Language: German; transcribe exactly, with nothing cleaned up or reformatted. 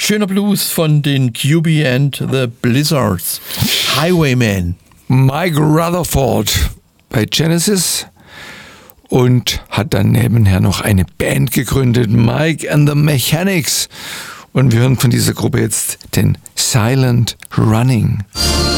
Schöner Blues von den Q B and the Blizzards. Highwayman. Mike Rutherford bei Genesis und hat dann nebenher noch eine Band gegründet, Mike and the Mechanics. Und wir hören von dieser Gruppe jetzt den Silent Running.